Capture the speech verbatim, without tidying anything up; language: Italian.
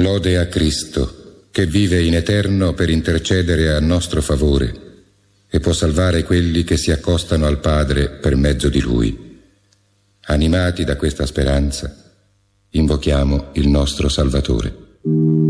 Lode a Cristo, che vive in eterno per intercedere a nostro favore e può salvare quelli che si accostano al Padre per mezzo di Lui. Animati da questa speranza, invochiamo il nostro Salvatore.